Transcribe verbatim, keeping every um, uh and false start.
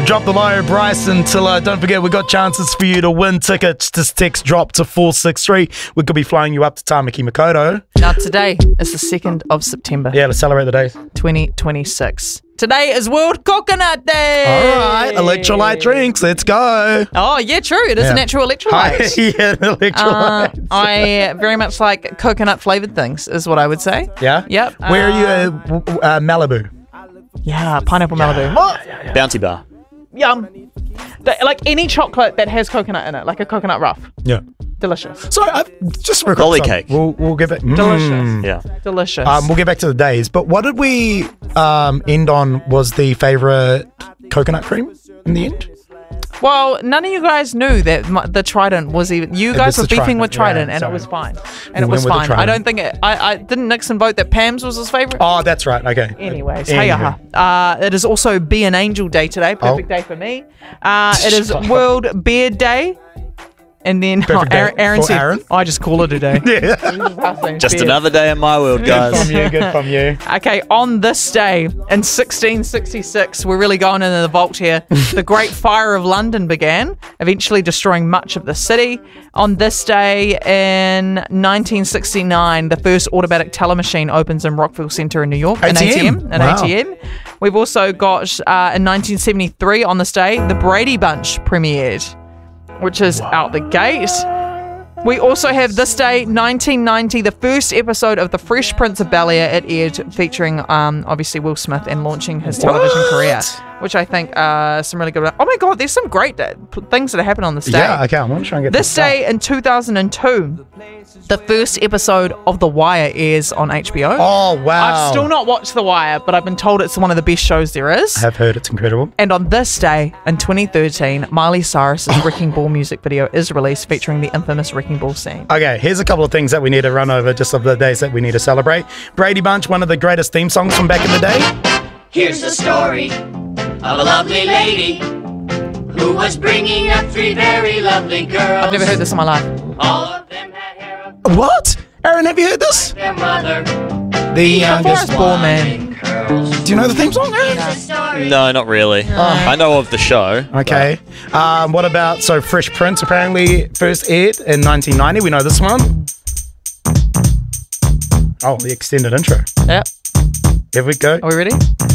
Drop the low, Bryce and Tilla. Don't forget, we got chances for you to win tickets. Just text drop to four six three. We could be flying you up to Tamaki Makaurau. Now, today is the second of September. Yeah, let's celebrate the days. twenty twenty-six. Today is World Coconut Day. All right, electrolyte drinks. Let's go. Oh, yeah, true. It is Yeah. a natural electrolyte. yeah, Uh, electrolyte. I very much like coconut flavored things, is what I would say. yeah? Yep. Where are you? Uh, w- w- uh, Malibu. Yeah, pineapple Malibu. Bounty bar. Yum. The- like any chocolate that has coconut in it, like a coconut rough. Yeah. Delicious. So, uh, just for a quick Lolly sub, cake. We'll, we'll get back. Delicious. Mm. Yeah. Delicious. Um, we'll get back to the days. But what did we um, end on was the favourite coconut cream in the end? well, none of you guys knew that my, the Trident was even. You guys was were the beefing with Trident, Trident, yeah, and sorry. it was fine. And We it was went with the fine. I Trident. don't think it. I, I didn't Nixon vote that Pam's was his favorite. Oh, that's right. Okay. Anyways, Anyway. hey uh, it is also Be an Angel Day today. Perfect Oh. day for me. Uh, it is World Beard Day. And then oh, Perfect day Aaron, Aaron for said, Aaron? I just call it a day. Yeah. Just another day in my world, Good guys. from you. Good from you. Okay, on this day in sixteen sixty-six, we're really going into the vault here. The Great Fire of London began, eventually destroying much of the city. On this day in nineteen sixty-nine, the first automatic teller machine opens in Rockville Centre in New York. An A T M. A T M. An Wow. A T M. We've also got uh, in nineteen seventy-three on this day, The Brady Bunch premiered, which is out the gate. We also have this day, nineteen ninety, the first episode of The Fresh Prince of Bel-Air. It aired, featuring um, obviously Will Smith and launching his television What? career, which I think uh, some really good. Oh my God, there's some great uh, p- things that happen on this day. Yeah, okay. I'm going to try and get This this day in two thousand two, the first episode of The Wire airs on H B O. Oh, wow. I've still not watched The Wire, but I've been told it's one of the best shows there is. I have heard it's incredible. And on this day, in twenty thirteen, Miley Cyrus's Wrecking Ball music video is released featuring the infamous Wrecking Ball scene. Okay, here's a couple of things that we need to run over just of the days that we need to celebrate. Brady Bunch, one of the greatest theme songs from back in the day. Here's the story of a lovely lady who was bringing up three very lovely girls. I've never heard this in my life. All of them had hair of What? Aaron, have you heard this? their mother. The youngest. Forest Ball Man. Do you know the theme song, Aaron? The story. No, not really. I know of the show. Okay. Um, what about, so Fresh Prince apparently first aired in nineteen ninety. We know this one. Oh, the extended intro. Yep. Here we go. Are we ready?